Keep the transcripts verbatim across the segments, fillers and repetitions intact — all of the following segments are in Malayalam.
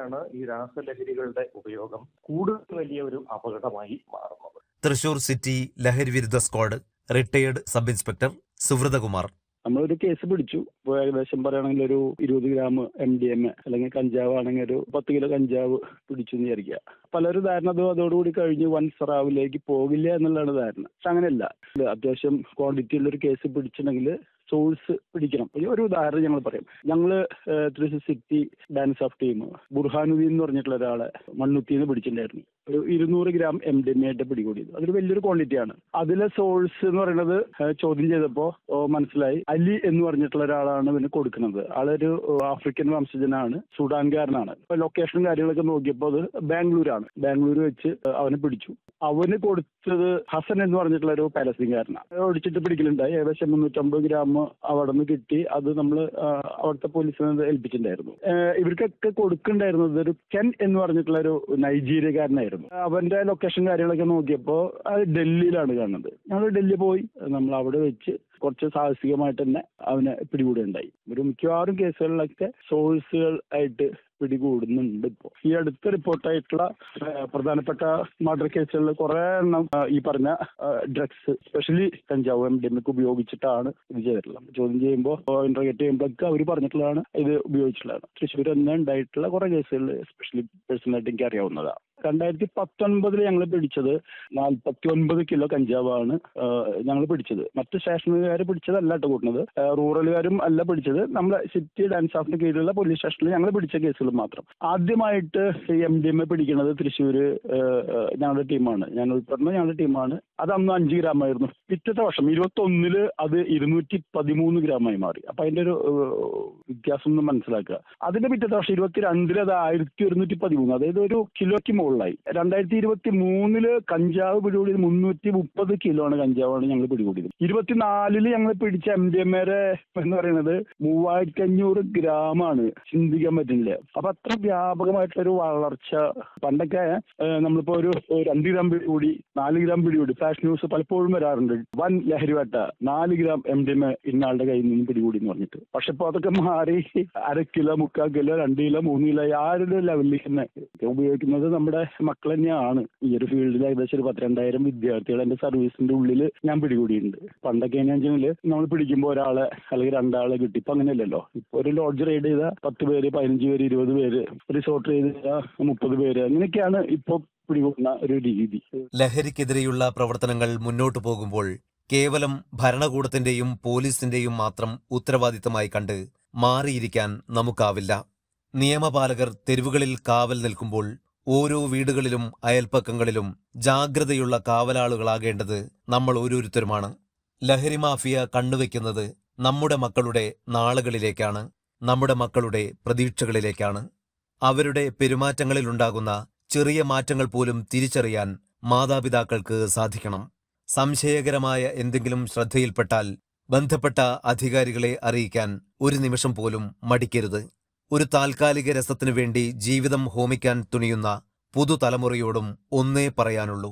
വരുമ്പോഴാണ് ഈ രാസലഹരികളുടെ ഉപയോഗം കൂടുതൽ വലിയ ഒരു അപകടമായി മാറുന്നത്. തൃശൂർ സിറ്റി ലഹരി വിരുദ്ധ squad retired sub inspector Suvrathakumar. നമ്മളൊരു കേസ് പിടിച്ചു. ഇപ്പോൾ ഏകദേശം പറയുകയാണെങ്കിൽ ഒരു ഇരുപത് gram M D M A അല്ലെങ്കിൽ കഞ്ചാവ് ആണെങ്കിൽ ഒരു പത്ത് കിലോ കഞ്ചാവ് പിടിച്ചു എന്ന് വിചാരിക്കുക. പലരും ധാരണ അത് അതോടുകൂടി കഴിഞ്ഞ് വൻ സ്രാവിലേക്ക് പോകില്ല എന്നുള്ളതാണ് ധാരണ. പക്ഷെ അങ്ങനെയല്ല. അത്യാവശ്യം ക്വാണ്ടിറ്റി ഉള്ള ഒരു കേസ് പിടിച്ചിട്ടുണ്ടെങ്കിൽ സോഴ്സ് പിടിക്കണം. ഒരു ഉദാഹരണം ഞങ്ങൾ പറയും. ഞങ്ങൾ Thrissur city dance of team Burhanuddin എന്ന് പറഞ്ഞിട്ടുള്ള ഒരാളെ മണ്ണുത്തിന്ന് പിടിച്ചിട്ടുണ്ടായിരുന്നു. ഒരു ഇരുന്നൂറ് gram M D M A ആയിട്ട് പിടികൂടിയത്. അതൊരു വലിയൊരു ക്വാണ്ടിറ്റിയാണ്. അതിലെ സോഴ്സ് എന്ന് പറയുന്നത് ചോദ്യം ചെയ്തപ്പോൾ മനസ്സിലായി അലി എന്ന് പറഞ്ഞിട്ടുള്ള ഒരാളാണ് ഇതിന് കൊടുക്കുന്നത്. ആളൊരു ആഫ്രിക്കൻ വംശജനാണ്, സുഡാൻകാരനാണ്. ലൊക്കേഷനും കാര്യങ്ങളൊക്കെ നോക്കിയപ്പോൾ അത് ബാംഗ്ലൂരാണ്. ബാംഗ്ലൂർ വെച്ച് അവനെ പിടിച്ചു. അവന് കൊടുത്തത് ഹസൻ എന്ന് പറഞ്ഞിട്ടുള്ള ഒരു പാലസ്തീൻകാരനാണ്. ഓടിച്ചിട്ട് പിടിക്കലുണ്ടായി. ഏകദേശം മുന്നൂറ്റമ്പത് ഗ്രാം അവിടെ നിന്ന് കിട്ടി. അത് നമ്മൾ അവിടുത്തെ പോലീസിനെ ഏൽപ്പിച്ചിട്ടുണ്ടായിരുന്നു. ഇവർക്കൊക്കെ കൊടുക്കണ്ടായിരുന്നത് ഒരു കെൻ എന്ന് പറഞ്ഞിട്ടുള്ള ഒരു നൈജീരിയക്കാരനായിരുന്നു. അവന്റെ ലൊക്കേഷൻ കാര്യങ്ങളൊക്കെ നോക്കിയപ്പോൾ അത് ഡൽഹിയിലാണ് കാണുന്നത്. ഞങ്ങൾ ഡൽഹി പോയി. നമ്മൾ അവിടെ വെച്ച് കുറച്ച് സാഹസികമായിട്ട് തന്നെ അവനെ പിടികൂടുകയുണ്ടായി. ഒരു മിക്കവാറും കേസുകളിലൊക്കെ സോഴ്സുകൾ ആയിട്ട് പിടികൂടുന്നുണ്ട്. ഇപ്പോൾ ഈ അടുത്ത റിപ്പോർട്ടായിട്ടുള്ള പ്രധാനപ്പെട്ട മർഡർ കേസുകളിൽ കുറെ എണ്ണം ഈ പറഞ്ഞ ഡ്രഗ്സ്, എസ്പെഷ്യലി കഞ്ചാവ് എം ഡി എം ഒക്കെ ഉപയോഗിച്ചിട്ടാണ് ഇത് ചെയ്തിട്ടുള്ളത്. ചോദ്യം ചെയ്യുമ്പോൾ ഇന്റർഗേറ്റ് ചെയ്യുമ്പോഴൊക്കെ അവർ പറഞ്ഞിട്ടുള്ളതാണ് ഇത് ഉപയോഗിച്ചിട്ടുള്ളതാണ്. തൃശ്ശൂർ തന്നെ ഉണ്ടായിട്ടുള്ള കുറെ കേസുകളിൽ എസ്പെഷ്യലി പേഴ്സണലായിട്ട് എനിക്ക് അറിയാവുന്നതാണ്. രണ്ടായിരത്തി പത്തൊൻപതിൽ ഞങ്ങൾ പിടിച്ചത് നാൽപ്പത്തി ഒൻപത് കിലോ കഞ്ചാവാണ് ഞങ്ങൾ പിടിച്ചത്. മറ്റ് സ്റ്റേഷനുകാർ പിടിച്ചതല്ല കേട്ടോ കൂട്ടുന്നത്. റൂറലുകാരും അല്ല പിടിച്ചത്. നമ്മളെ സിറ്റി ഡാൻസ് ഓഫിന് കീഴിലുള്ള പോലീസ് സ്റ്റേഷനിൽ ഞങ്ങൾ പിടിച്ച കേസുകൾ മാത്രം. ആദ്യമായിട്ട് എം ഡി എം എ പിടിക്കുന്നത് തൃശ്ശൂര് ഞങ്ങളുടെ ടീമാണ്. ഞാൻ ഉൾപ്പെടുന്ന ഞങ്ങളുടെ ടീമാണ്. അത് അന്ന് അഞ്ച് ഗ്രാം ആയിരുന്നു. പിറ്റത്തെ വർഷം ഇരുപത്തി ഒന്നില് അത് ഇരുന്നൂറ്റി പതിമൂന്ന് ഗ്രാമായി മാറി. അപ്പൊ അതിന്റെ ഒരു വ്യത്യാസം ഒന്ന് മനസ്സിലാക്കുക. അതിന്റെ പിറ്റത്തെ വർഷം ഇരുപത്തിരണ്ടില് അത് ആയിരത്തി ഒരുന്നൂറ്റി പതിമൂന്ന്, അതായത് ഒരു കിലോയ്ക്ക് മുകളിലായി. രണ്ടായിരത്തി ഇരുപത്തി മൂന്നില് കഞ്ചാവ് പിടികൂടിയത് മുന്നൂറ്റി മുപ്പത് കിലോ ആണ് കഞ്ചാവാണ് ഞങ്ങൾ പിടികൂടിയത്. ഇരുപത്തിനാലില് ഞങ്ങൾ പിടിച്ച എം ഡി എം എ എന്ന് പറയുന്നത് മൂവായിരത്തി അഞ്ഞൂറ് ഗ്രാം ആണ്. ചിന്തിക്കാൻ പറ്റുന്നില്ല. അപ്പൊ അത്ര വ്യാപകമായിട്ടൊരു വളർച്ച. പണ്ടൊക്കെ നമ്മളിപ്പോ ഒരു രണ്ട് ഗ്രാം പിടികൂടി, നാല് ഗ്രാം പിടികൂടി, ഫ്ലാഷ് ന്യൂസ് പലപ്പോഴും വരാറുണ്ട്. വൻ ലഹരിവേട്ട, നാല് gram M D M A ഇന്നാളുടെ കയ്യിൽ നിന്ന് പിടികൂടി എന്ന് പറഞ്ഞിട്ട്. പക്ഷെ ഇപ്പൊ അതൊക്കെ മാറി അര കിലോ, മുക്കാൽ കിലോ, രണ്ട് കിലോ, മൂന്ന് കിലോ ആരുടെ ലെവലിൽ തന്നെ ഉപയോഗിക്കുന്നത് നമ്മുടെ മക്കൾ തന്നെയാണ്. ഈ ഒരു ഫീൽഡിൽ ഏകദേശം ഒരു പത്തിരണ്ടായിരം വിദ്യാർത്ഥികൾ എന്റെ സർവീസിന്റെ ഉള്ളിൽ ഞാൻ പിടികൂടിയിട്ടുണ്ട്. പണ്ടൊക്കെ എങ്ങനെയാണെന്ന് നമ്മൾ പിടിക്കുമ്പോൾ ഒരാളെ അല്ലെങ്കിൽ രണ്ടാളെ കിട്ടി. ഇപ്പൊ അങ്ങനെയല്ലല്ലോ. ഇപ്പൊ ഒരു ലോഡ്ജ് റെയ്ഡ് ചെയ്താൽ പത്ത് പേര്, പതിനഞ്ച് പേര്, ഇരുപത് പേര്, റിസോർട്ട് ചെയ്താൽ മുപ്പത് പേര്, അങ്ങനെയൊക്കെയാണ് ഇപ്പൊ പിടികൂടുന്ന ഒരു രീതി. ലഹരിക്കെതിരെയുള്ള പ്രവർത്തനങ്ങൾ മുന്നോട്ടു പോകുമ്പോൾ കേവലം ഭരണകൂടത്തിന്റെയും പോലീസിന്റെയും മാത്രം ഉത്തരവാദിത്തമായി കണ്ട് മാറിയിരിക്കാൻ നമുക്കാവില്ല. നിയമപാലകർ തെരുവുകളിൽ കാവൽ നിൽക്കുമ്പോൾ ഓരോ വീടുകളിലും അയൽപ്പക്കങ്ങളിലും ജാഗ്രതയുള്ള കാവലാളുകളാകേണ്ടത് നമ്മൾ ഓരോരുത്തരുമാണ്. ലഹരി മാഫിയ കണ്ണുവെക്കുന്നത് നമ്മുടെ മക്കളുടെ നാളുകളിലേക്കാണ്, നമ്മുടെ മക്കളുടെ പ്രതീക്ഷകളിലേക്കാണ്. അവരുടെ പെരുമാറ്റങ്ങളിലുണ്ടാകുന്ന ചെറിയ മാറ്റങ്ങൾ പോലും തിരിച്ചറിയാൻ മാതാപിതാക്കൾക്ക് സാധിക്കണം. സംശയകരമായ എന്തെങ്കിലും ശ്രദ്ധയിൽപ്പെട്ടാൽ ബന്ധപ്പെട്ട അധികാരികളെ അറിയിക്കാൻ ഒരു നിമിഷം പോലും മടിക്കരുത്. ഒരു താൽക്കാലിക രസത്തിനു വേണ്ടി ജീവിതം ഹോമിക്കാൻ തുനിയുന്ന പുതുതലമുറയോടും ഒന്നേ പറയാനുള്ളൂ: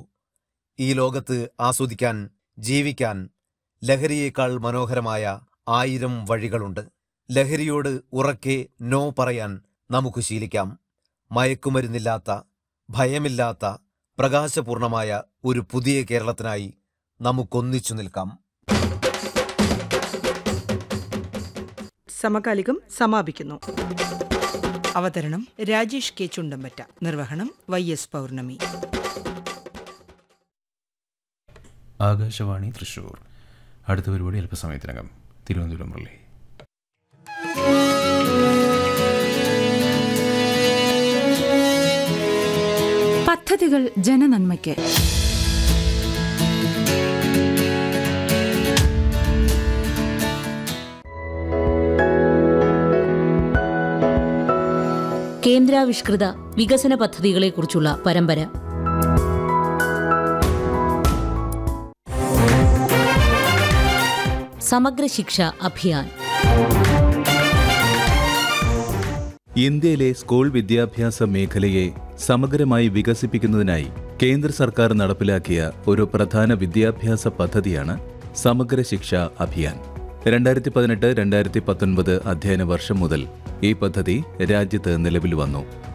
ഈ ലോകത്ത് ആസ്വദിക്കാൻ, ജീവിക്കാൻ ലഹരിയേക്കാൾ മനോഹരമായ ആയിരം വഴികളുണ്ട്. ലഹരിയോട് ഉറക്കെ നോ പറയാൻ നമുക്ക് ശീലിക്കാം. മയക്കുമരുന്നില്ലാത്ത, ഭയമില്ലാത്ത, പ്രകാശപൂർണമായ ഒരു പുതിയ കേരളത്തിനായി നമുക്കൊന്നിച്ചു നിൽക്കാം. സമകാലികം സമാപിക്കുന്നു. അവതരണം രാജേഷ് കെ ചുണ്ടമ്പറ്റ. നിർവഹണം വൈ എസ് പൗർണമി. ആകാശവാണി തൃശൂർ. അടുത്ത പരിപാടി അല്പസമയത്തിനകം തിരുവനന്തപുരം റിലേ. പദ്ധതികൾ ജനനന്മയ്ക്ക്. കേന്ദ്രാവിഷ്കൃത വികസന പദ്ധതികളെക്കുറിച്ചുള്ള പരമ്പര. സമഗ്ര ശിക്ഷ അഭിയാൻ. ഇന്ത്യയിലെ സ്കൂൾ വിദ്യാഭ്യാസ മേഖലയെ സമഗ്രമായി വികസിപ്പിക്കുന്നതിനായി കേന്ദ്ര സർക്കാർ നടപ്പിലാക്കിയ ഒരു പ്രധാന വിദ്യാഭ്യാസ പദ്ധതിയാണ് സമഗ്ര ശിക്ഷ അഭിയാൻ. രണ്ടായിരത്തി പതിനെട്ട് രണ്ടായിരത്തി പത്തൊൻപത് അധ്യയന വർഷം മുതൽ ഈ പദ്ധതി രാജ്യത്ത് നിലവിൽ വന്നു.